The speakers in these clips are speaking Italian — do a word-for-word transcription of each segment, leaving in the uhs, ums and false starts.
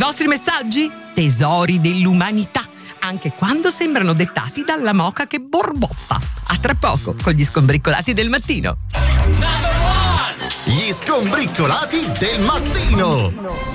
vostri messaggi? Tesori dell'umanità, anche quando sembrano dettati dalla moka che borbotta. A tra poco con gli skombrickolati del mattino. Gli skombrickolati del mattino.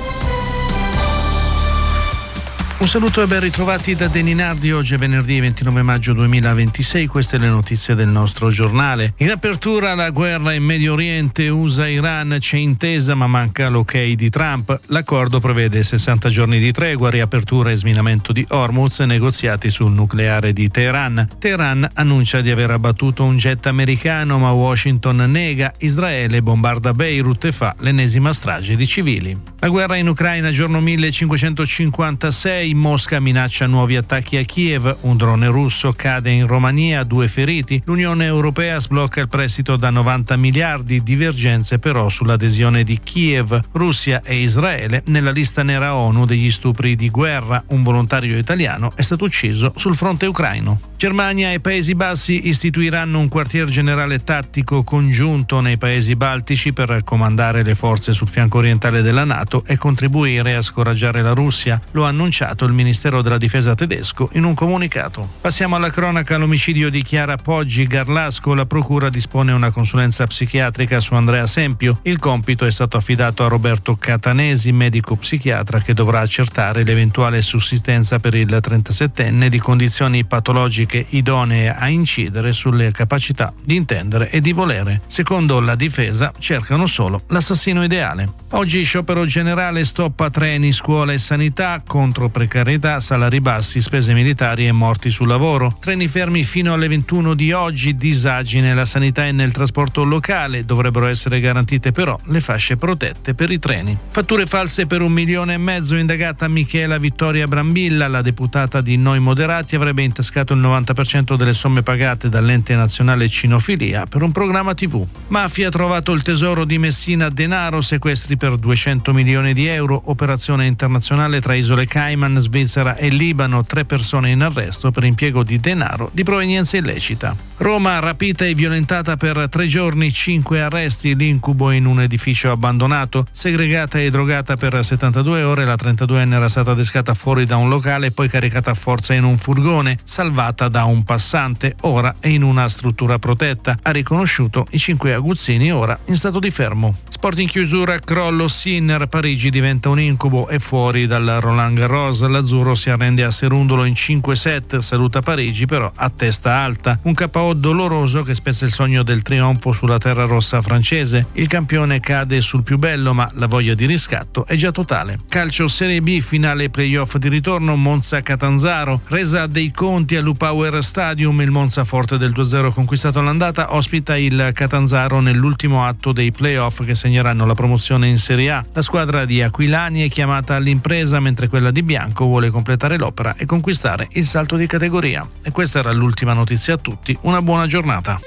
Un saluto e ben ritrovati da Deninardi. Oggi è venerdì ventinove maggio duemilaventisei, queste le notizie del nostro giornale. In apertura la guerra in Medio Oriente, U S A-Iran, c'è intesa ma manca l'ok di Trump. L'accordo prevede sessanta giorni di tregua, riapertura e sminamento di Hormuz e negoziati sul nucleare di Teheran. Teheran annuncia di aver abbattuto un jet americano ma Washington nega. Israele bombarda Beirut e fa l'ennesima strage di civili. La guerra in Ucraina, giorno millecinquecentocinquantasei. Mosca minaccia nuovi attacchi a Kiev, un drone russo cade in Romania, due feriti. L'Unione Europea sblocca il prestito da novanta miliardi, divergenze però sull'adesione di Kiev. Russia e Israele nella lista nera ONU degli stupri di guerra. Un volontario italiano è stato ucciso sul fronte ucraino. Germania e Paesi Bassi istituiranno un quartier generale tattico congiunto nei Paesi Baltici per comandare le forze sul fianco orientale della NATO e contribuire a scoraggiare la Russia. Lo ha annunciato il Ministero della Difesa tedesco in un comunicato. Passiamo alla cronaca. L'omicidio di Chiara Poggi, Garlasco. La procura dispone una consulenza psichiatrica su Andrea Sempio. Il compito è stato affidato a Roberto Catanesi, medico psichiatra, che dovrà accertare l'eventuale sussistenza per il trentasettenne di condizioni patologiche idonee a incidere sulle capacità di intendere e di volere. Secondo la difesa cercano solo l'assassino ideale. Oggi sciopero generale, stop a treni, scuola e sanità, contro precarietà, salari bassi, spese militari e morti sul lavoro. Treni fermi fino alle ventuno di oggi, disagi nella sanità e nel trasporto locale. Dovrebbero essere garantite però le fasce protette per i treni. Fatture false per un milione e mezzo, indagata Michela Vittoria Brambilla. La deputata di Noi Moderati avrebbe intascato il novanta per cento delle somme pagate dall'ente nazionale Cinofilia per un programma tivù. Mafia ha trovato il tesoro di Messina, denaro, sequestri per duecento milioni di euro, operazione internazionale tra isole Cayman, Svizzera e Libano, tre persone in arresto per impiego di denaro di provenienza illecita. Roma rapita e violentata per tre giorni, cinque arresti, l'incubo in un edificio abbandonato. Segregata e drogata per settantadue ore, la trentaduenne era stata adescata fuori da un locale e poi caricata a forza in un furgone, salvata da un passante, ora è in una struttura protetta. Ha riconosciuto i cinque aguzzini, ora in stato di fermo. Sport in chiusura, crollo Sinner, Parigi diventa un incubo e fuori dal Roland Garros. L'azzurro si arrende a Serundolo in cinque set, saluta Parigi però a testa alta. Un K O doloroso che spezza il sogno del trionfo sulla terra rossa francese. Il campione cade sul più bello ma la voglia di riscatto è già totale. Calcio Serie B, finale playoff di ritorno, Monza-Catanzaro, resa dei conti all'U-Power Stadium. Il Monza, forte del due a zero conquistato all'andata, ospita il Catanzaro nell'ultimo atto dei playoff che segneranno la promozione in Serie A. La squadra di Aquilani è chiamata all'impresa mentre quella di Bianco vuole completare l'opera e conquistare il salto di categoria. E questa era l'ultima notizia a tutti. Una buona giornata.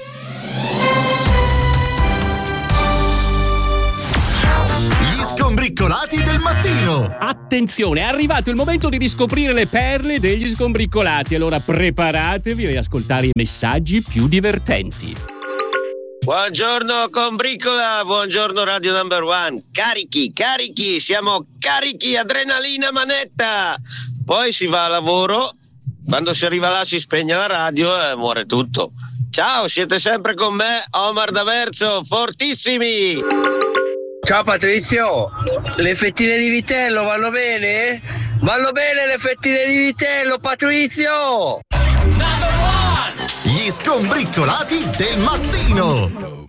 Gli skombrickolati del mattino. Attenzione, è arrivato il momento di riscoprire le perle degli skombrickolati. Allora preparatevi ad ascoltare i messaggi più divertenti. Buongiorno combriccola, buongiorno Radio Number One. Carichi, carichi, siamo carichi, adrenalina manetta. Poi si va a lavoro, quando si arriva là si spegne la radio e muore tutto. Ciao, siete sempre con me, Omar D'Averzo, fortissimi. Ciao Patrizio, le fettine di vitello vanno bene? Vanno bene le fettine di vitello, Patrizio! Gli skombrickolati del mattino.